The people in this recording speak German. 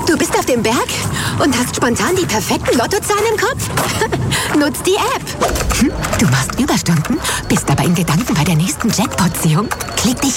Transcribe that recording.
Du bist auf dem Berg und hast spontan die perfekten Lottozahlen im Kopf? Nutz die App. Du machst Überstunden, bist aber in Gedanken bei der nächsten Jackpot-Ziehung. Klick dich